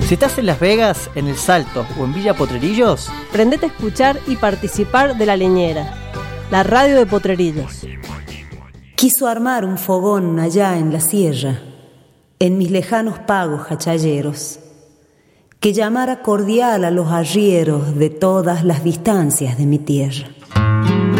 Si estás en Las Vegas, en El Salto o en Villa Potrerillos, prendete a escuchar y participar de La Leñera, la radio de Potrerillos. Quiso armar un fogón allá en la sierra, en mis lejanos pagos hachalleros, que llamara cordial a los arrieros de todas las distancias de mi tierra.